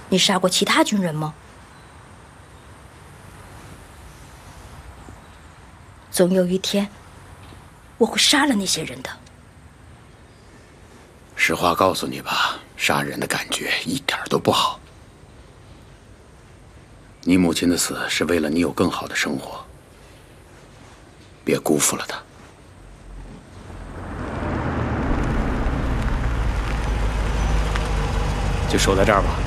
你杀过其他军人吗？总有一天，我会杀了那些人的。 实话告诉你吧，杀人的感觉一点都不好。你母亲的死是为了你有更好的生活，别辜负了她。 就守在这儿吧。